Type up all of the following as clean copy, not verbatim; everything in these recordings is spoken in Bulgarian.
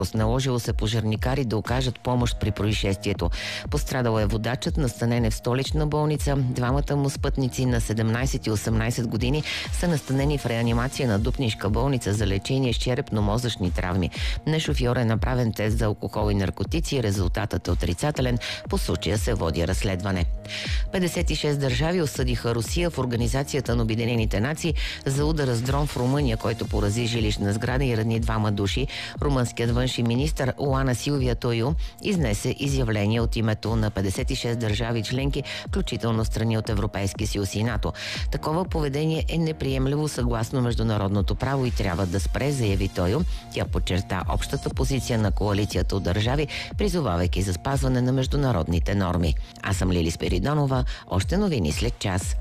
Наложило се пожарникари да окажат помощ при происшествието. Пострадал е водачът, настанен е в столична болница. Двамата му спътници на 17 и 18 години са настанени в реанимация на Дупнишка болница за лечение с черепно-мозъчни травми. На шофьора е направен тест за алкохол и наркотици. Резултатът е отрицателен. По случая се води разследване. 56 държави осъдиха Русия в Организацията на Обединените нации за удара с дрон в Румъния, който порази жилищна сграда и рани двама души. Румънският външен министър Луана Силвия Тойо изнесе изявление от името на 56 държави членки, включително страни от Европейския съюз и НАТО. Такова поведение е неприемливо съгласно международното право и трябва да спре, заяви Тойо. Тя подчерта общата позиция на коалицията от държави, призовавайки за спазване на международните норми. Аз съм Лили Спиридонова. Още новини след час.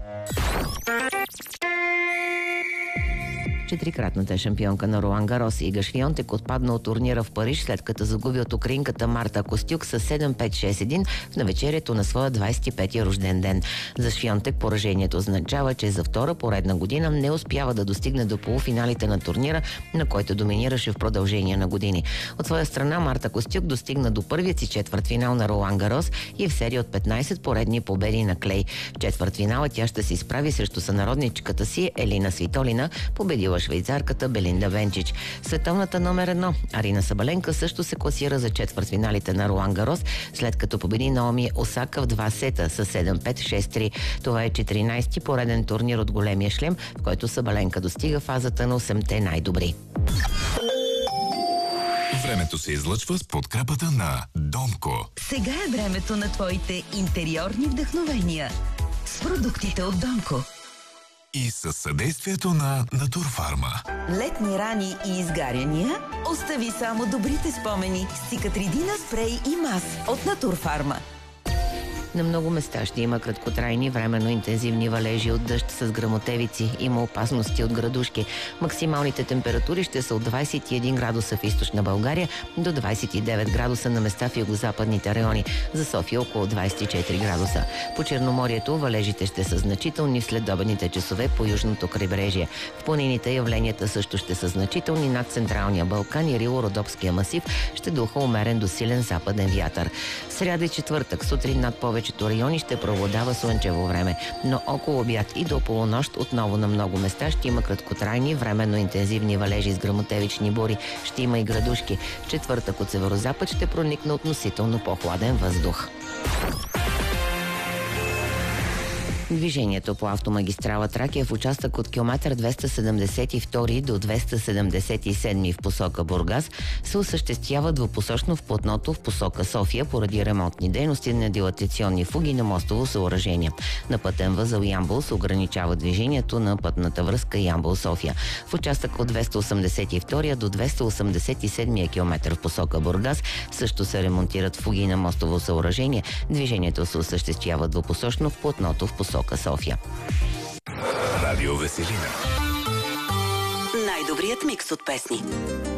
Четирикратната шампионка на Ролан Гарос Ига Швионтек отпадна от турнира в Париж, след като загуби от украинката Марта Костюк с 7-5-6-1 в навечерието на своя 25-ти рожден ден. За Швионтек поражението означава, че за втора поредна година не успява да достигне до полуфиналите на турнира, на който доминираше в продължение на години. От своя страна Марта Костюк достигна до първият си четвъртфинал на Ролан Гарос и е в серия от 15 поредни победи на клей. В четвъртфинала тя ще се изправи срещу сънародничката си Елина Свитолина, победила швейцарката Белинда Бенчич. Световната номер 1 Арина Сабаленка също се класира за четвъртфиналите на Ролан Гарос, след като победи Наоми Осака в 2 сета с 7-5-6-3. Това е 14-ти пореден турнир от големия шлем, в който Сабаленка достига фазата на 8-те най-добри. Времето се излъчва с подкрепата на Домко. Сега е времето на твоите интериорни вдъхновения с продуктите от Домко. И със съдействието на Натурфарма. Летни рани и изгаряния? Остави само добрите спомени с Цикатридина спрей и мас от Натурфарма. На много места ще има краткотрайни временно интензивни валежи от дъжд с гръмотевици. Има опасности от градушки. Максималните температури ще са от 21 градуса в източна България до 29 градуса на места в югозападните райони. За София около 24 градуса. По Черноморието валежите ще са значителни в следобедните часове по южното крайбрежие. В планините явленията също ще са значителни над Централния Балкан и Рило-Родопския масив. Ще духа умерен до силен западен вятър. В сряда и четвъртък сутрин над повечето райони ще преобладава слънчево време, но около обяд и до полунощ отново на много места ще има краткотрайни временно интензивни валежи с гръмотевични бури. Ще има и градушки. В четвъртък от северозапад ще проникне относително по-хладен въздух. Движението по автомагистрала Тракия в участък от километър 272 до 277 в посока Бургас се осъществява двупосочно в платното в посока София поради ремонтни дейности на дилатационни фуги на мостово съоръжение. На пътен възел Ямбол се ограничава движението на пътната връзка Ямбол-София. В участък от 282 до 287 километър в посока Бургас също се ремонтират фуги на мостово съоръжение. Движението се осъществява двупосочно в платното в посока София. Радио Веселина. Най-добрият микс от песни.